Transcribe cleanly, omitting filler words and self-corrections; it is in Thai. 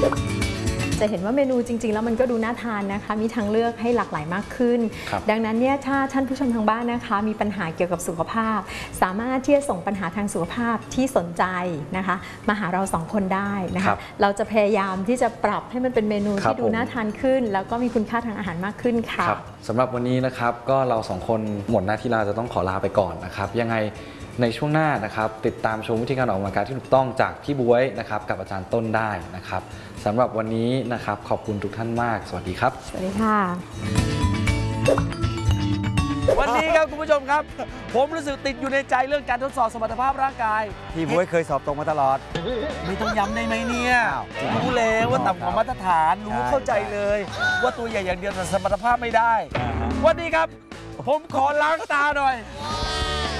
จะเห็นว่าเมนูจริงๆแล้วมันก็ดูน่าทานนะคะมีทางเลือกให้หลากหลายมากขึ้นดังนั้นเนี่ยถ้าท่านผู้ชมทางบ้านนะคะมีปัญหาเกี่ยวกับสุขภาพสามารถที่จะส่งปัญหาทางสุขภาพที่สนใจนะคะมาหาเรา2คนได้นะคะเราจะพยายามที่จะปรับให้มันเป็นเมนูที่ดูน่าทานขึ้นแล้วก็มีคุณค่าทางอาหารมากขึ้นค่ะสำหรับวันนี้นะครับก็เรา2คนหมดหน้าที่เราจะต้องขอลาไปก่อนนะครับยังไงในช่วงหน้านะครับติดตามชมวิธีการออกกำลังกายที่ถูกต้องจากพี่บ๊วยนะครับกับอาจารย์ต้นได้นะครับสำหรับวันนี้นะครับขอบคุณทุกท่านมากสวัสดีครับสวัสดีค่ะวันนี้ครับคุณผู้ชมครับผมรู้สึกติดอยู่ในใจเรื่องการทดสอบสมรรถภาพร่างกายพี่บ๊วยเคยสอบตรงมาตลอดไม่ต้องย้ำได้ไหมเนี่ยรู้แล้วว่าต่ำกว่ามาตรฐานรู้เข้าใจเลยว่าตัวใหญ่อย่างเดียวแต่สมรรถภาพไม่ได้วันนี้ครับผมขอล้างตาหน่อย